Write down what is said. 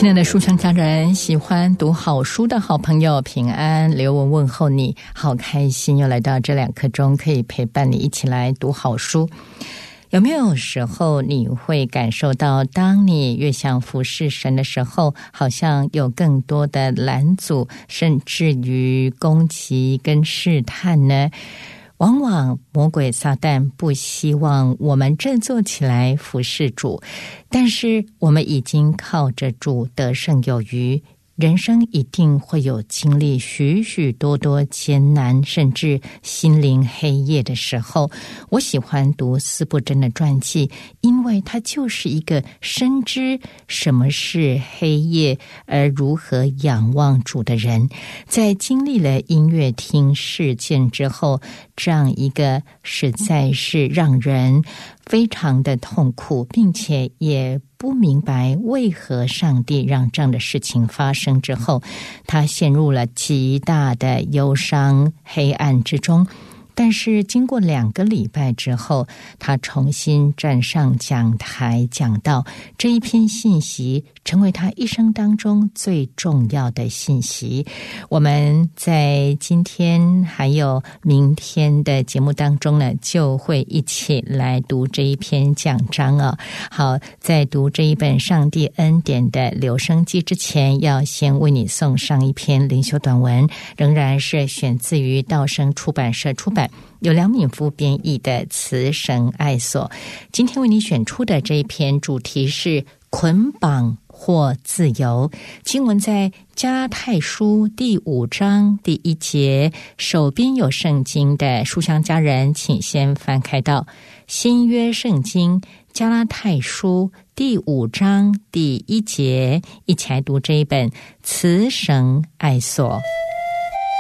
亲爱的书香家人，喜欢读好书的好朋友，平安，刘文问候你，好开心又来到这2刻钟，可以陪伴你一起来读好书。有没有时候你会感受到，当你越想服侍神的时候，好像有更多的拦阻，甚至于攻击跟试探呢？往往魔鬼撒旦不希望我们振作起来服侍主，但是我们已经靠着主得胜有余。人生一定会有经历许许多多艰难甚至心灵黑夜的时候。我喜欢读司布真的传记，因为他就是一个深知什么是黑夜而如何仰望主的人。在经历了音乐厅事件之后，这样一个实在是让人非常的痛苦，并且也不明白为何上帝让这样的事情发生之后，他陷入了极大的忧伤黑暗之中。但是经过2个礼拜之后，他重新站上讲台讲道，这一篇信息成为他一生当中最重要的信息。我们在今天还有明天的节目当中呢，就会一起来读这一篇讲章哦。好，在读这一本上帝恩典的留声机之前，要先为你送上一篇灵修短文，仍然是选自于道生出版社出版，由梁敏夫编译的《慈神爱所》。今天为你选出的这一篇主题是捆绑或自由。经文在加拉太书第5章第1节，手边有圣经的书香家人，请先翻开到新约圣经加拉太书第5章第1节，一起来读这一本《慈神爱所》。